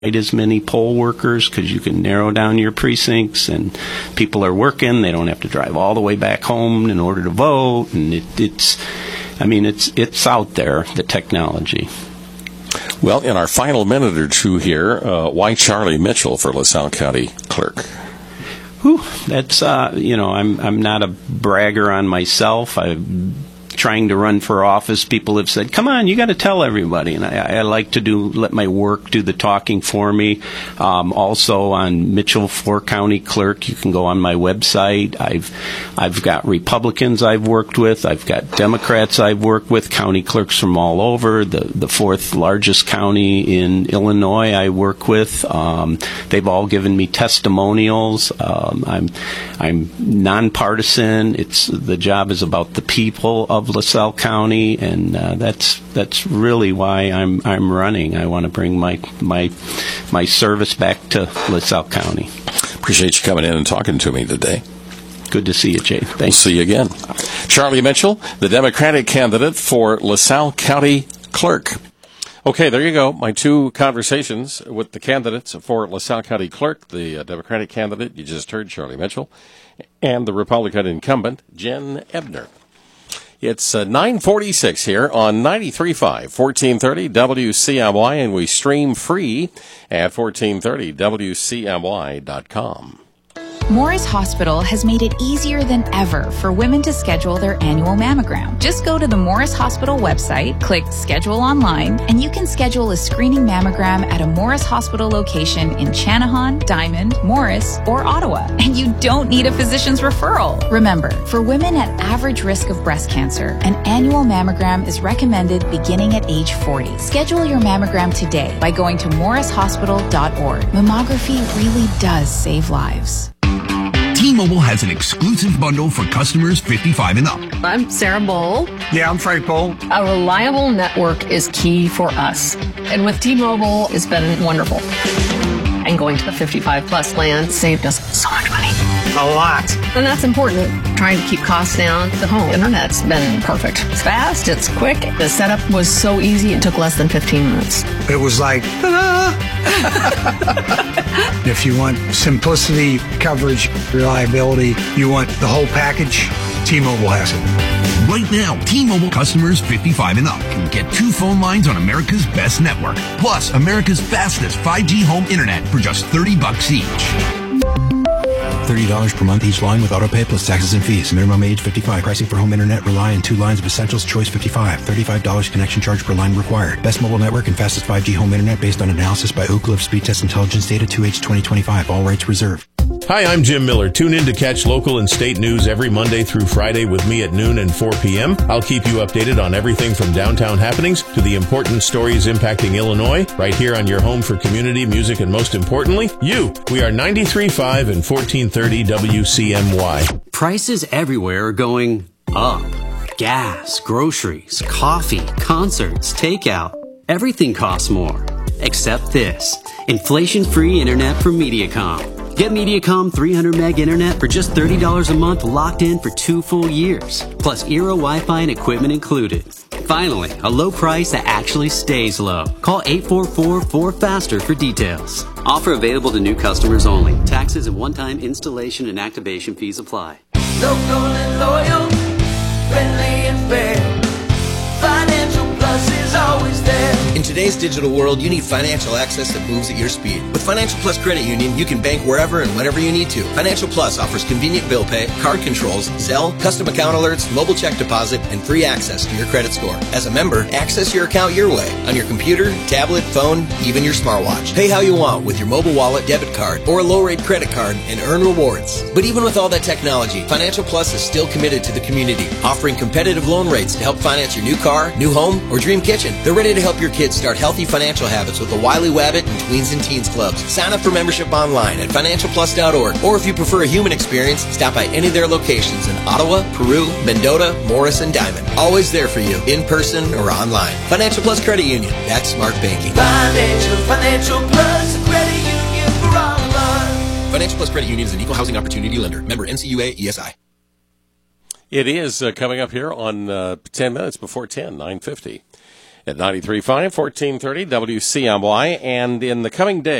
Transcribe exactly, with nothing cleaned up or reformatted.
as many poll workers because you can narrow down your precincts, and people are working. They don't have to drive all the way back home in order to vote, and it, it's, I mean, it's it's out there, the technology. Well, in our final minute or two here, uh, why Charlie Mitchell for LaSalle County Clerk? Whew, that's uh, you know, I'm I'm not a bragger on myself. I'm trying to run for office. People have said, "Come on, you got to tell everybody," and I, I like to do let my work do the talking for me. Um, also, on Mitchell for County Clerk, you can go on my website. I've I've got Republicans I've worked with. I've got Democrats I've worked with. County clerks from all over. The the fourth largest county in Illinois I work with. Um, they've all given me testimonials. Um, I'm I'm nonpartisan. It's the job is about the people of LaSalle County, and uh, that's that's really why I'm I'm running. I want to bring my my my service back to LaSalle County. Appreciate you coming in and talking to me today. Good to see you, Jay. Thanks. We'll see you again. Charlie Mitchell, the Democratic candidate for LaSalle County Clerk. Okay, there you go. My two conversations with the candidates for LaSalle County Clerk, the uh, Democratic candidate, you just heard, Charlie Mitchell, and the Republican incumbent, Jen Ebner. It's uh, nine forty-six here on ninety-three point five, fourteen thirty W C M Y, and we stream free at fourteen thirty W C M Y dot com. Morris Hospital has made it easier than ever for women to schedule their annual mammogram. Just go to the Morris Hospital website, click Schedule Online, and you can schedule a screening mammogram at a Morris Hospital location in Channahon, Diamond, Morris, or Ottawa. And you don't need a physician's referral. Remember, for women at average risk of breast cancer, an annual mammogram is recommended beginning at age forty. Schedule your mammogram today by going to morris hospital dot org. Mammography really does save lives. T-Mobile has an exclusive bundle for customers fifty-five and up. I'm Sarah Bowl. Yeah, I'm Frank Bowl. A reliable network is key for us. And with T-Mobile, it's been wonderful. And going to the fifty-five plus plan saved us so much money. A lot. And that's important. Trying to keep costs down. The home internet's been perfect. It's fast, it's quick. The setup was so easy, it took less than fifteen minutes. It was like, ta-da! If you want simplicity, coverage, reliability, you want the whole package, T-Mobile has it. Right now, T-Mobile customers fifty-five and up can get two phone lines on America's best network, plus America's fastest five G home internet for just thirty bucks each. thirty dollars per month each line with autopay plus taxes and fees. Minimum age fifty-five. Pricing for home internet rely on two lines of Essentials Choice fifty-five. thirty-five dollars connection charge per line required. Best mobile network and fastest five G home internet based on analysis by Ookla of Speed Test Intelligence Data two H twenty twenty-five. All rights reserved. Hi, I'm Jim Miller. Tune in to catch local and state news every Monday through Friday with me at noon and four p.m. I'll keep you updated on everything from downtown happenings to the important stories impacting Illinois, right here on your home for community, music, and most importantly, you. We are ninety-three point five and fourteen thirty W C M Y. Prices everywhere are going up. Gas, groceries, coffee, concerts, takeout. Everything costs more. Except this. Inflation-free internet from Mediacom. Get Mediacom three hundred meg internet for just thirty dollars a month, locked in for two full years. Plus Eero Wi-Fi and equipment included. Finally, a low price that actually stays low. Call eight four four, four faster for details. Offer available to new customers only. Taxes and one-time installation and activation fees apply. Local and loyal, friendly and fair. Financial Plus is always there. In today's digital world, you need financial access that moves at your speed. With Financial Plus Credit Union, you can bank wherever and whenever you need to. Financial Plus offers convenient bill pay, card controls, Zelle, custom account alerts, mobile check deposit, and free access to your credit score. As a member, access your account your way, on your computer, tablet, phone, even your smartwatch. Pay how you want with your mobile wallet, debit card, or a low-rate credit card and earn rewards. But even with all that technology, Financial Plus is still committed to the community, offering competitive loan rates to help finance your new car, new home, or dream kitchen. They're ready to help your kids start healthy financial habits with the Wiley Wabbit and Tweens and Teens Clubs. Sign up for membership online at financial plus dot org, or if you prefer a human experience, stop by any of their locations in Ottawa, Peru, Mendota, Morris, and Diamond. Always there for you, in person or online. Financial Plus Credit Union. That's smart banking. Financial, Financial Plus Credit Union for all of us. Financial Plus Credit Union is an equal housing opportunity lender. Member N C U A E S I. It is uh, coming up here on uh, ten minutes before ten, nine fifty. at ninety-three point five, fourteen thirty W C M Y. And in the coming days,